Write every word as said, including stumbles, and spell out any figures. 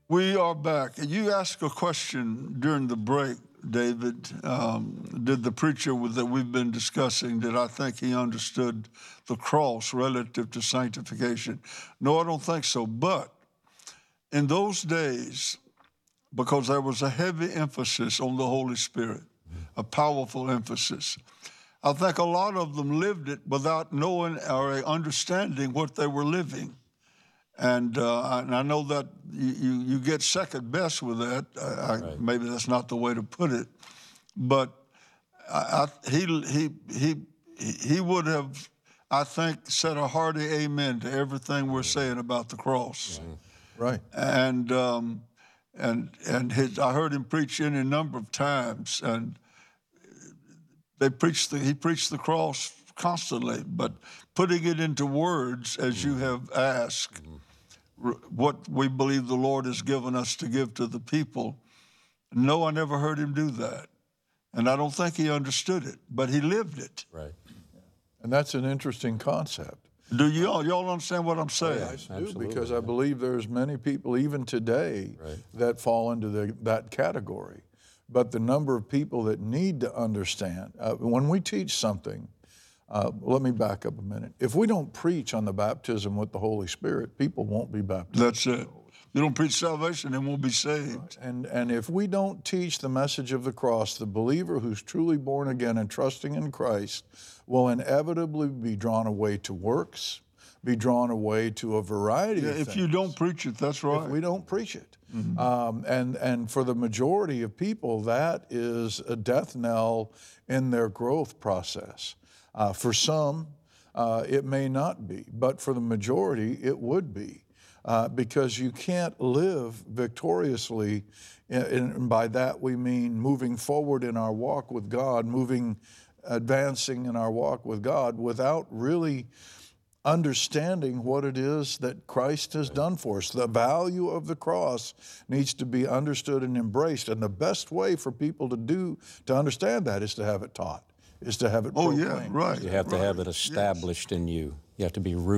We are back. You asked a question during the break, David. Um, did the preacher that we've been discussing, did I think he understood the cross relative to sanctification? No, I don't think so. But in those days, because there was a heavy emphasis on the Holy Spirit, a powerful emphasis, I think a lot of them lived it without knowing or understanding what they were living. And, uh, and I know that you, you, you get second best with that. I, Right. Maybe that's not the way to put it, but I, I, he he he he would have, I think, said a hearty amen to everything we're saying about the cross. Right. And um, and and his, I heard him preach any number of times, and they preached the, he preached the cross constantly, but putting it into words as you have asked. What we believe the Lord has given us to give to the people. No, I never heard him do that. And I don't think he understood it, but he lived it. Right. And that's an interesting concept. Do y'all, y'all understand what I'm saying? I do, Absolutely, because I yeah. believe there's many people, even today, Right. that fall into the, that category. But the number of people that need to understand, uh, when we teach something, Uh, let me back up a minute. If we don't preach on the baptism with the Holy Spirit, people won't be baptized. That's it. You don't preach salvation, they won't be saved. And, and if we don't teach the message of the cross, the believer who's truly born again and trusting in Christ will inevitably be drawn away to works, be drawn away to a variety Yeah, of if things. you don't preach it, that's right. If we don't preach it. Mm-hmm. Um, and, and for the majority of people, that is a death knell in their growth process. Uh, for some, uh, it may not be, but for the majority, it would be, uh, because you can't live victoriously, and, and by that we mean moving forward in our walk with God, moving, advancing in our walk with God without really understanding what it is that Christ has done for us. The value of the cross needs to be understood and embraced, and the best way for people to do, to understand that is to have it taught. Is to have it Oh, proclaimed. yeah, right. You have to right. have it established Yes. in you. You have to be rooted